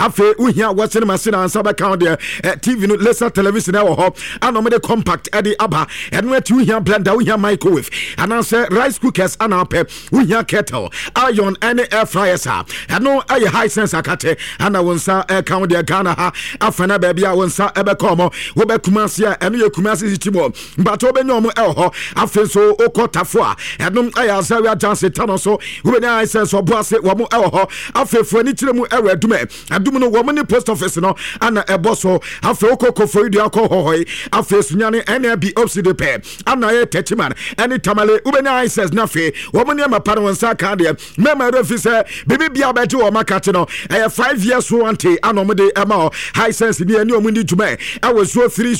afe uhia watching machine and sub account there TV no lesser television e wo ho anomede compact e dey aba eno ati uhia blender uhia microwave and answer rice cookers and ape uhia kettle iron and air fryers ha eno aye high sense akate ana wonsa account there Ghana ha afana baby a wonsa ebe komo wo be kumase a eno ye kumase sitimo mbato benyo mo e ho afe so okotafo a eno aye asawi dance tano so wo be na sense oboase wo mo e ho afe fo ani kiremu e adume adum no wo mo ni post office no ana eboso afe okoko fo idu akọ afe sunyane NB obside pe ana ye techiman any tamale wo be na sense na fe wo mo ni mapa no wonsa ka de mema refi se bibi bia beti wo makate no 5 years warranty anomde ema high sense ni ani omuni dwuma e was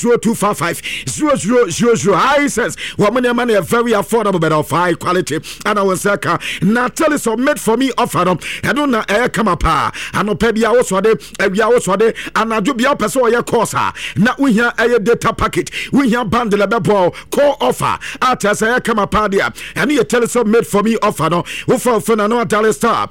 0302550000 high sense wo mo ni ma na very affordable but of high quality ana wonsa ka na tell us made for me offer no edo na kama pa anopa bia wo so de awia wo so de anadwo bia pese wo ye course na wohia data package wohia bundle bebo call offer at say kama pa dia ene ye tell us made for me offer no wo for na no dial star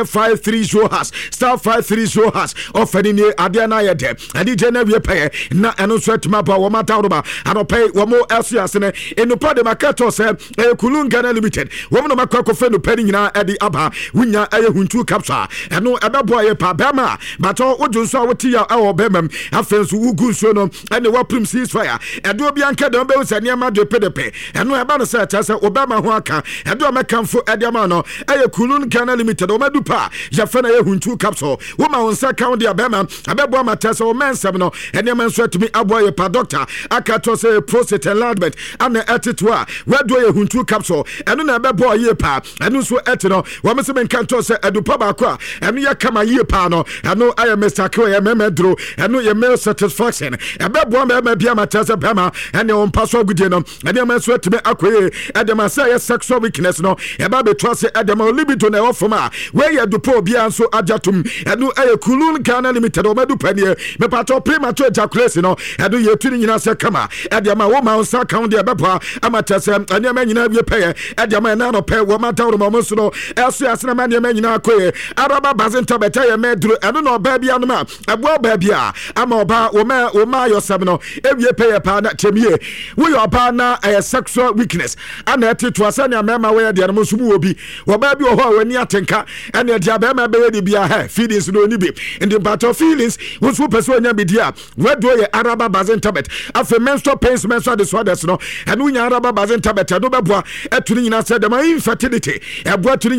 530 hash star 530 hash offer ni ade na ye de ade je na wie pay na eno so atuma ba wo mata wo ba anopa wo mo asuas ne enupa de makato say Kulun Ghana Limited wo mo makwa ko fe no pani nyina ade aba wonya huntu capsule eno ebebo ye pa bema but ojo so awoti ya e obemam afenso wugu so no ene wa prim ceasefire edo bi anka de be se niam de pedepe eno eba no se cha se obema ho aka edo mekamfo ediama no eye Kulun Ghana Limited o medu pa ya fe na ye huntu capsule wo ma wonsa count de abema abebo amata se o mensem no ene man so atumi abo ye pa doctor aka to se prostate enlargement ana etitwa wedo ye huntu capsule eno na ebebo ye pa eno so etino wo me se menkanto se edupa ba kwa eno ye kama ye pa no eno aye Mr. Koye memedro eno ye male satisfaction ebebo me bia matase bema ene on paso gudie no ene man so etime akoye edema say ye sexual weakness no eba betwa se edema libido na ofoma we ye dupo bia nso ajatum eno aye Kulun Ghana Limited o medu panie me pato premature ejaculation no eno ye tuni nyina se kama edema wo ma onsa count de ebeba amatase ene man nyina wie peye edema na no pe wo mata wo mo so no eso asena man ene man nyina akoye araba bazenta beta ye medro eno no ba bia no ma ebo ba bia ama oba wo ma yosem no ewie peye pa na temie wo yo ba na sexual weakness ana etitu asana mema we de no sumu obi wo ba bi ho a wani atenka ene dia ba ma be de bia ha feelings no ni bi in the battle feelings wo so person nya bi dia wedo ye araba bazenta bet afa menstrual pains menstrual disorders no eno nya araba bazenta bet do beboa etuni nyina se de ma infertility ebo etuni